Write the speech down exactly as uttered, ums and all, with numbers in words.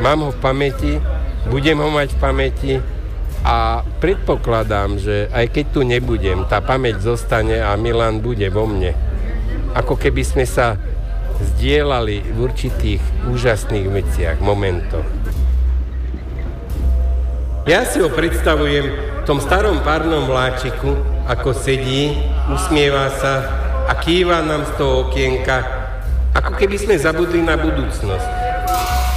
mám ho v pamäti, budem ho mať v pamäti a predpokladám, že aj keď tu nebudem, tá pamäť zostane a Milan bude vo mne. Ako keby sme sa zdieľali v určitých úžasných veciach, momentoch. Ja si ho predstavujem v tom starom párnom vláčiku, ako sedí, usmieva sa a kýva nám z toho okienka, ako keby sme zabudli na budúcnosť.